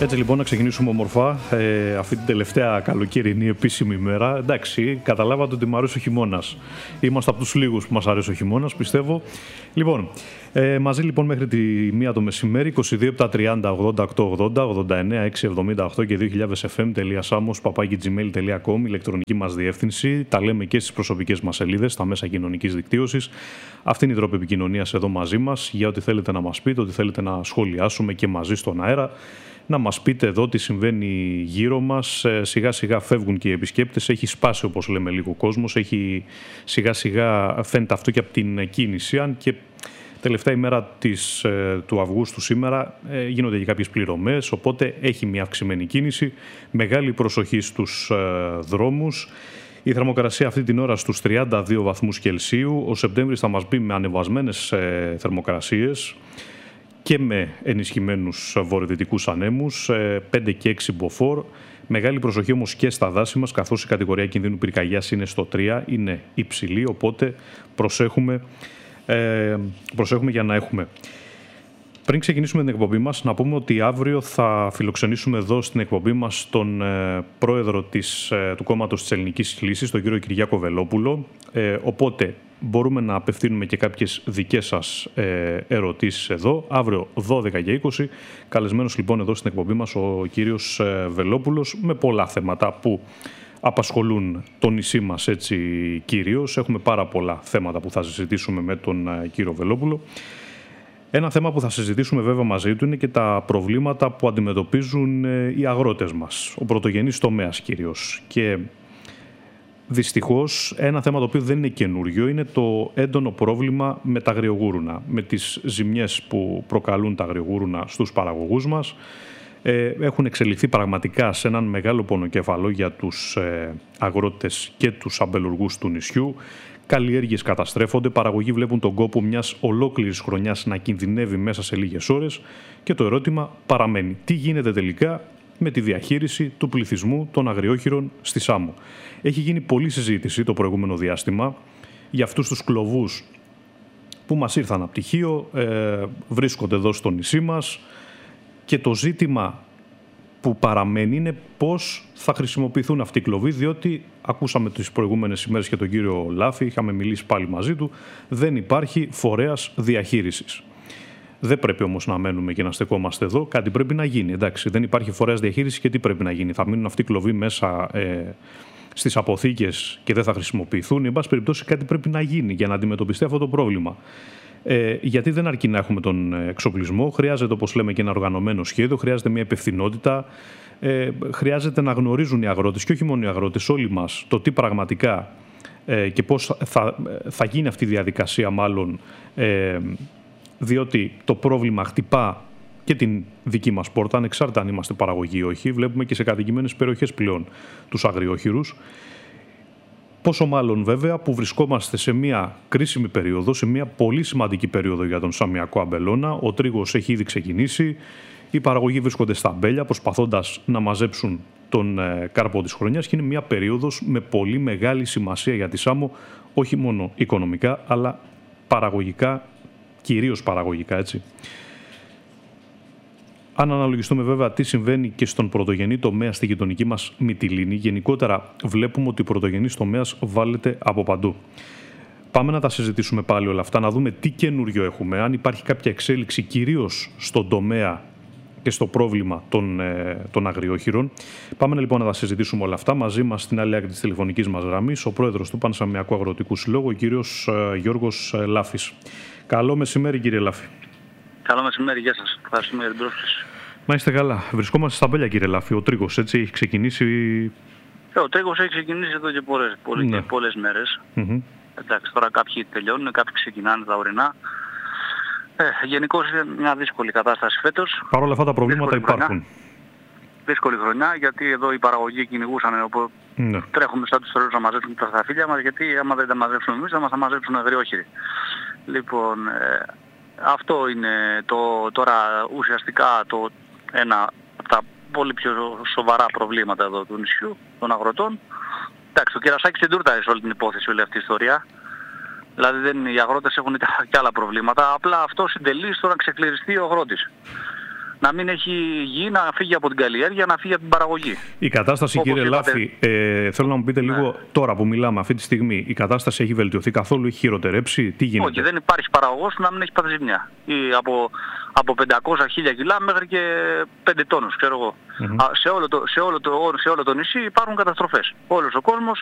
Έτσι λοιπόν να ξεκινήσουμε ομορφά αυτή την τελευταία καλοκαιρινή επίσημη ημέρα. Εντάξει, καταλάβατε ότι μου αρέσει ο χειμώνας. Είμαστε από τους λίγους που μας αρέσει ο χειμώνας, πιστεύω. Λοιπόν, μαζί λοιπόν μέχρι τη 1 το μεσημέρι, 22 30 88 80 89 678 και 2000fm.samos@gmail.com, ηλεκτρονική μας διεύθυνση. Τα λέμε και στις προσωπικές μας σελίδες, στα μέσα κοινωνικής δικτύωσης. Αυτή είναι η τρόπη επικοινωνίας εδώ μαζί μας, για ό,τι θέλετε να μας πείτε, ό,τι θέλετε να σχολιάσουμε και μαζί στον αέρα. Να μας πείτε εδώ τι συμβαίνει γύρω μας. Σιγά σιγά φεύγουν και οι επισκέπτες. Έχει σπάσει, όπως λέμε, λίγο κόσμος. Σιγά σιγά φαίνεται αυτό και από την κίνηση. Αν και τελευταία ημέρα του Αυγούστου σήμερα γίνονται και κάποιες πληρωμές. Οπότε έχει μια αυξημένη κίνηση. Μεγάλη προσοχή στους δρόμους. Η θερμοκρασία αυτή την ώρα στους 32 βαθμούς Κελσίου. Ο Σεπτέμβρης θα μας μπει με ανεβασμένες θερμοκρασίες και με ενισχυμένους βορειοδυτικούς ανέμους, 5 και 6 μποφόρ. Μεγάλη προσοχή όμως και στα δάση μας, καθώς η κατηγορία κινδύνου πυρκαγιάς είναι στο 3, είναι υψηλή, οπότε προσέχουμε για να έχουμε. Πριν ξεκινήσουμε την εκπομπή μας, να πούμε ότι αύριο θα φιλοξενήσουμε εδώ στην εκπομπή μας τον πρόεδρο του κόμματος της Ελληνικής Λύσης, τον κύριο Κυριάκο Βελόπουλο, οπότε μπορούμε να απευθύνουμε και κάποιες δικές σας ερωτήσεις εδώ. Αύριο 12 και 20, καλεσμένος λοιπόν εδώ στην εκπομπή μας ο κύριος Βελόπουλος, με πολλά θέματα που απασχολούν το νησί μας έτσι κυρίως. Έχουμε πάρα πολλά θέματα που θα συζητήσουμε με τον κύριο Βελόπουλο. Ένα θέμα που θα συζητήσουμε βέβαια μαζί του είναι και τα προβλήματα που αντιμετωπίζουν οι αγρότες μας, ο πρωτογενής τομέας κυρίως. Και δυστυχώς ένα θέμα το οποίο δεν είναι καινούριο είναι το έντονο πρόβλημα με τα αγριογούρουνα, με τις ζημιές που προκαλούν τα αγριογούρουνα στους παραγωγούς μας. Έχουν εξελιχθεί πραγματικά σε έναν μεγάλο πονοκέφαλο για τους αγρότες και τους αμπελουργούς του νησιού. Καλλιέργειες καταστρέφονται, παραγωγοί βλέπουν τον κόπο μιας ολόκληρης χρονιάς να κινδυνεύει μέσα σε λίγες ώρες και το ερώτημα παραμένει. Τι γίνεται τελικά με τη διαχείριση του πληθυσμού των αγριόχειρων στη Σάμο? Έχει γίνει πολλή συζήτηση το προηγούμενο διάστημα για αυτούς τους κλωβούς που μας ήρθαν από πτυχίο, βρίσκονται εδώ στο νησί μας και το ζήτημα που παραμένει είναι πώς θα χρησιμοποιηθούν αυτοί οι κλωβοί, διότι ακούσαμε τις προηγούμενες ημέρες και τον κύριο Λάφη, είχαμε μιλήσει πάλι μαζί του, δεν υπάρχει φορέας διαχείρισης. Δεν πρέπει όμως να μένουμε και να στεκόμαστε εδώ, κάτι πρέπει να γίνει. Εντάξει, δεν υπάρχει φορέας διαχείρισης και τι πρέπει να γίνει? Θα μείνουν αυτοί οι κλωβοί μέσα στις αποθήκες και δεν θα χρησιμοποιηθούν? Εν πάση περιπτώσει, κάτι πρέπει να γίνει για να αντιμετωπιστεί αυτό το πρόβλημα. Γιατί δεν αρκεί να έχουμε τον εξοπλισμό, χρειάζεται, όπως λέμε, και ένα οργανωμένο σχέδιο, χρειάζεται μια υπευθυνότητα, χρειάζεται να γνωρίζουν οι αγρότες και όχι μόνο οι αγρότες, όλοι μας, το τι πραγματικά και πώς θα γίνει αυτή η διαδικασία μάλλον, διότι το πρόβλημα χτυπά και την δική μας πόρτα, ανεξάρτητα αν είμαστε παραγωγοί ή όχι. Βλέπουμε και σε κατοικημένες περιοχές πλέον τους αγριόχειρους. Πόσο μάλλον βέβαια που βρισκόμαστε σε μια κρίσιμη περίοδο, σε μια πολύ σημαντική περίοδο για τον Σαμιακό αμπελώνα. Ο τρίγος έχει ήδη ξεκινήσει, οι παραγωγοί βρίσκονται στα αμπέλια προσπαθώντας να μαζέψουν τον κάρπο της χρονιάς και είναι μια περίοδος με πολύ μεγάλη σημασία για τη Σάμο, όχι μόνο οικονομικά αλλά παραγωγικά, κυρίως παραγωγικά, έτσι. Αν αναλογιστούμε βέβαια τι συμβαίνει και στον πρωτογενή τομέα στη γειτονική μας Μυτιλήνη, γενικότερα βλέπουμε ότι ο πρωτογενής τομέας βάλεται από παντού. Πάμε να τα συζητήσουμε πάλι όλα αυτά, να δούμε τι καινούριο έχουμε, αν υπάρχει κάποια εξέλιξη κυρίως στον τομέα και στο πρόβλημα των αγριόχειρων. Πάμε λοιπόν να τα συζητήσουμε όλα αυτά. Μαζί μας στην άλλη άκρη της τηλεφωνικής μας γραμμής, ο πρόεδρος του Πανσαμιακού Αγροτικού Συλλόγου, ο κύριος Γιώργος Λάφης. Καλό μεσημέρι, κύριε Λάφη. Καλό μεσημέρι, γεια σας. Ευχαριστούμε για την πρόσκληση. Να είστε καλά. Βρισκόμαστε στα αμπέλια, κύριε Λάφη. Ο τρίγος, έτσι, έχει ξεκινήσει? Ο τρίγος έχει ξεκινήσει εδώ και πολλές μέρες. Εντάξει, τώρα κάποιοι τελειώνουν, κάποιοι ξεκινάνε τα ορεινά. Γενικώς είναι μια δύσκολη κατάσταση φέτος. Παρ' όλα αυτά τα προβλήματα υπάρχουν. Δύσκολη χρονιά, γιατί εδώ οι παραγωγοί κυνηγούσαν, τρέχουμε σαν τους τρελούς να μαζέψουν τα σταφύλια μας, γιατί άμα δεν τα μαζέψουν εμείς θα μας τα μαζέψουν αγριόχειροι. Λοιπόν, αυτό είναι τώρα ουσιαστικά ένα από τα πολύ πιο σοβαρά προβλήματα εδώ του νησιού, των αγροτών. Εντάξει, το κερασάκι στην τούρτα σε όλη την υπόθεση, όλη αυτή η ιστορία. Δηλαδή οι αγρότες έχουν και άλλα προβλήματα, απλά αυτό συντελεί στο να ξεκληριστεί ο αγρότης. να μην έχει γη, να φύγει από την καλλιέργεια, να φύγει από την παραγωγή. Η κατάσταση, όπως κύριε Λάφη, θέλω να μου πείτε λίγο τώρα που μιλάμε αυτή τη στιγμή, η κατάσταση έχει βελτιωθεί καθόλου, έχει χειροτερέψει, τι γίνεται? Όχι, δεν υπάρχει παραγωγός που να μην έχει πάθει ζημιά. Ή από 500.000 κιλά μέχρι και 5 τόνους, ξέρω εγώ. Σε όλο το νησί υπάρχουν καταστροφές. Όλος ο κόσμος